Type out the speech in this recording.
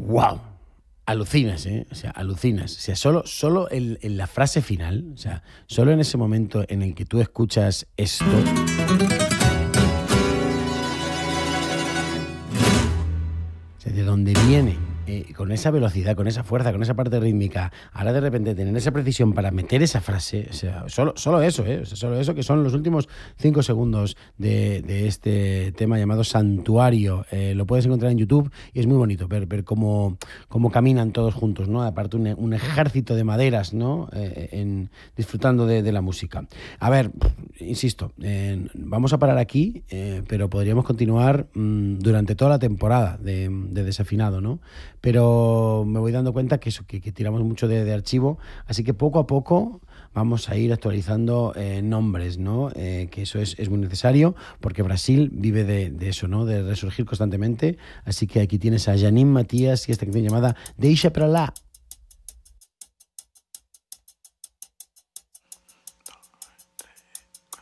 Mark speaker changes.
Speaker 1: ¡Wow! Alucinas, ¿eh? O sea, alucinas. O sea, solo en la frase final, o sea, solo en ese momento en el que tú escuchas esto, o sea, de dónde viene, con esa velocidad, con esa fuerza, con esa parte rítmica, ahora de repente tener esa precisión para meter esa frase, o sea, solo eso, o sea, solo eso, que son los últimos 5 segundos de este tema llamado Santuario. Lo puedes encontrar en YouTube y es muy bonito ver cómo caminan todos juntos, ¿no? Aparte un ejército de maderas, ¿no? Disfrutando de la música. A ver, insisto, vamos a parar aquí, pero podríamos continuar durante toda la temporada de Desafinado, ¿no? Pero me voy dando cuenta que eso, que tiramos mucho de archivo, así que poco a poco vamos a ir actualizando nombres, ¿no? Que eso es muy necesario, porque Brasil vive de eso, ¿no? De resurgir constantemente. Así que aquí tienes a Janine Matías y esta canción llamada Deixa Pra Lá.